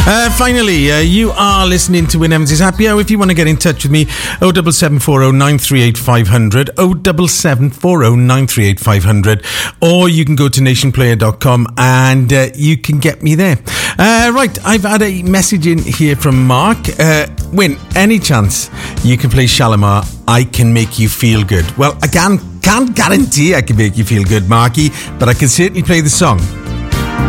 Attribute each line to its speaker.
Speaker 1: Finally, you are listening to Wyn Evans' Happy Hour. If you want to get in touch with me, 07740 938 500, 07740 938 500, or you can go to nationplayer.com and you can get me there. Right, I've had a message in here from Mark. Wyn, any chance you can play Shalimar, I Can Make You Feel Good? Well, I can't guarantee I can make you feel good, Marky, but I can certainly play the song.